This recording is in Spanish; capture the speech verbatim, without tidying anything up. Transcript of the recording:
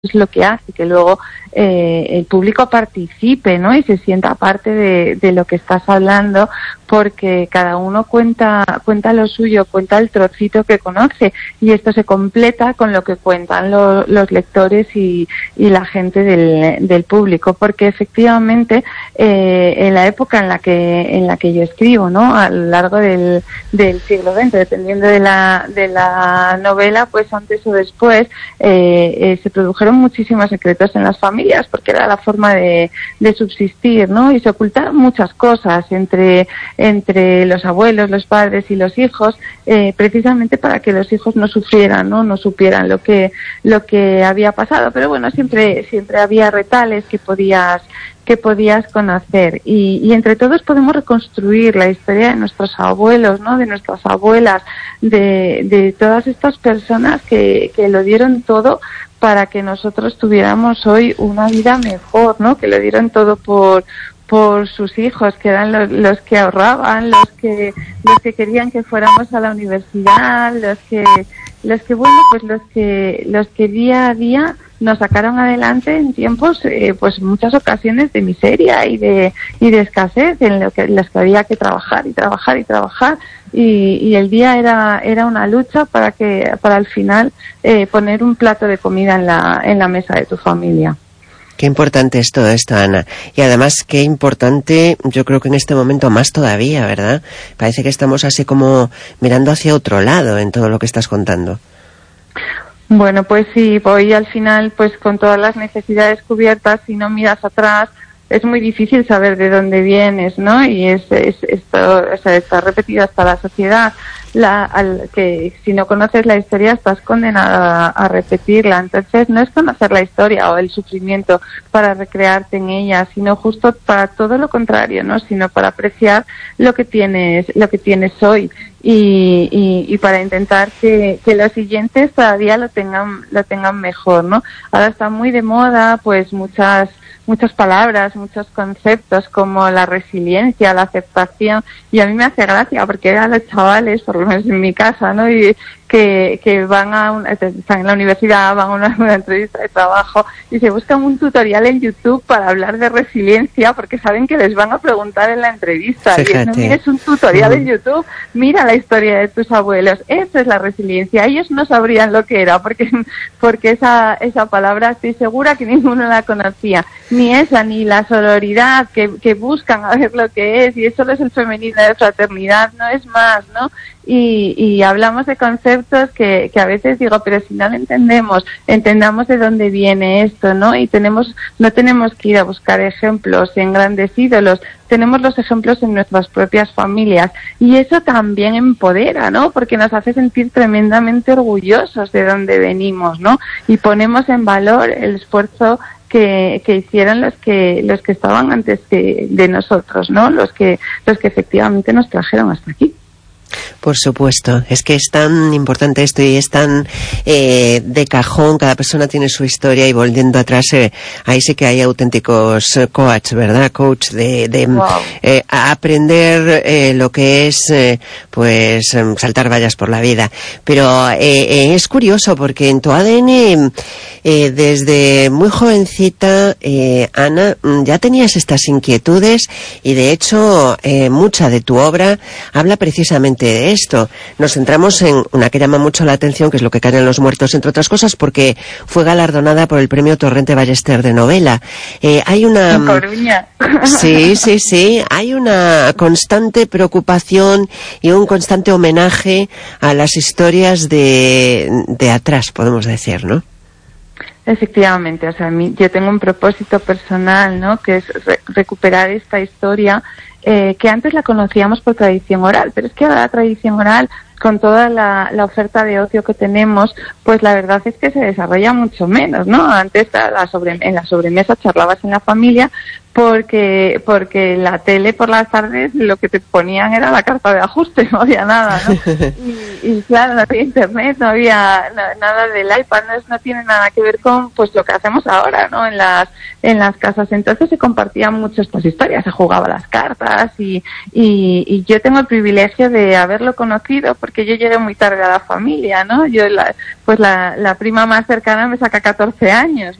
es lo que hace que luego eh, el público participe, ¿no? Y se sienta parte de, de lo que estás hablando, porque cada uno cuenta cuenta lo suyo, cuenta el trocito que conoce, y esto se completa con lo que cuentan lo, los lectores y, y la gente del, del público, porque efectivamente eh, en la época en la que en la que yo escribo, ¿no? A lo largo del, del siglo veinte, dependiendo de la de la novela, pues antes o después eh, eh, se produjeron muchísimos secretos en las familias, porque era la forma de, de subsistir, ¿no? Y se ocultaron muchas cosas entre entre los abuelos, los padres y los hijos, eh, precisamente para que los hijos no sufrieran, ¿no? No supieran lo que lo que había pasado. Pero bueno, siempre siempre había retales que podías que podías conocer, y, y entre todos podemos reconstruir la historia de nuestros abuelos, ¿no? De nuestras abuelas, de, de todas estas personas que, que lo dieron todo para que nosotros tuviéramos hoy una vida mejor, ¿no? Que lo dieron todo por por sus hijos, que eran los, los que ahorraban, los que los que querían que fuéramos a la universidad, los que los que bueno, pues los que los que día a día nos sacaron adelante en tiempos, eh, pues muchas ocasiones de miseria y de y de escasez, en lo que en las que había que trabajar y trabajar y trabajar, y, y el día era era una lucha para que para al final eh, poner un plato de comida en la en la mesa de tu familia. Qué importante es todo esto, Ana. Y además, qué importante, yo creo que en este momento más todavía, ¿verdad? Parece que estamos así como mirando hacia otro lado en todo lo que estás contando. Bueno, pues sí, hoy al final, pues con todas las necesidades cubiertas, si no miras atrás, es muy difícil saber de dónde vienes, ¿no? Y es, es esto, o sea, está repetido hasta la sociedad, la, al, que si no conoces la historia estás condenada a, a repetirla. Entonces no es conocer la historia o el sufrimiento para recrearte en ella, sino justo para todo lo contrario, ¿no? Sino para apreciar lo que tienes, lo que tienes hoy. Y, y, y para intentar que, que los siguientes todavía lo tengan, lo tengan mejor, ¿no? Ahora está muy de moda, pues muchas muchas palabras, muchos conceptos como la resiliencia, la aceptación, y a mí me hace gracia porque a los chavales, por lo menos en mi casa, ¿no? Y que, que van a una, están en la universidad, van a una, una entrevista de trabajo y se buscan un tutorial en YouTube para hablar de resiliencia porque saben que les van a preguntar en la entrevista. Fíjate. Y no mires un tutorial en YouTube, mira la historia de tus abuelos. Esa es la resiliencia. Ellos no sabrían lo que era porque, porque esa, esa palabra estoy segura que ninguno la conocía. Ni esa, ni la sororidad que, que buscan a ver lo que es, y eso no es el femenino de fraternidad, no es más, ¿no? Y, y hablamos de conceptos que, que a veces digo, pero si no lo entendemos, entendamos de dónde viene esto, ¿no? Y tenemos, no tenemos que ir a buscar ejemplos en grandes ídolos, tenemos los ejemplos en nuestras propias familias, y eso también empodera, ¿no? Porque nos hace sentir tremendamente orgullosos de dónde venimos, ¿no? Y ponemos en valor el esfuerzo que, que hicieron los que los que estaban antes de, de nosotros, ¿no? Los que los que efectivamente nos trajeron hasta aquí. Por supuesto, es que es tan importante esto y es tan eh, de cajón, cada persona tiene su historia, y volviendo atrás, eh, ahí sí que hay auténticos coach, ¿verdad? Coach de, de wow. eh, aprender eh, lo que es, eh, pues, saltar vallas por la vida. Pero eh, eh, es curioso porque en tu A D N, eh, desde muy jovencita, eh, Ana, ya tenías estas inquietudes, y de hecho, eh, mucha de tu obra habla precisamente de esto. Nos centramos en una que llama mucho la atención, que es Lo que callan los muertos, entre otras cosas, porque fue galardonada por el premio Torrente Ballester de novela. Eh, hay una... En Coruña. Sí, sí, sí. Hay una constante preocupación y un constante homenaje a las historias de, de atrás, podemos decir, ¿no? Efectivamente, o sea, a mí, yo tengo un propósito personal, ¿no? Que es re- recuperar esta historia eh, que antes la conocíamos por tradición oral, pero es que ahora la tradición oral, con toda la, la oferta de ocio que tenemos, pues la verdad es que se desarrolla mucho menos, ¿no? Antes a la sobre, en la sobremesa charlabas en la familia, porque porque la tele por las tardes lo que te ponían era la carta de ajuste, no había nada, ¿no? Y, y claro, no había internet, no había no, nada del iPad, no, no tiene nada que ver con pues lo que hacemos ahora, ¿no? En las en las casas. Entonces se compartían mucho estas historias, se jugaba las cartas y, y, y yo tengo el privilegio de haberlo conocido porque yo llegué muy tarde a la familia, ¿no? Yo la, pues la, la prima más cercana me saca catorce años.